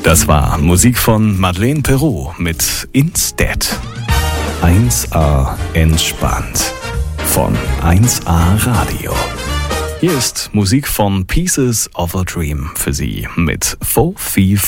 Das war Musik von Madeleine Perrault mit Instead. 1A entspannt von 1A Radio. Hier ist Musik von Pieces of a Dream für Sie mit 4-4-4.